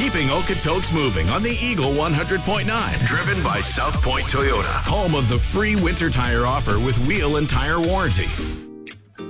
Keeping Okotoks moving on the Eagle 100.9. Driven by South Point Toyota. Home of the free winter tire offer with wheel and tire warranty.